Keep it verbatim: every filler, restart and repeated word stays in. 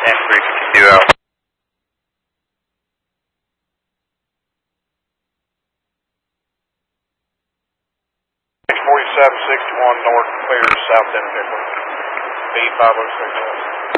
ten three fifty-two out. forty-seven sixty-one north, clear south end of Hickory. B five oh six.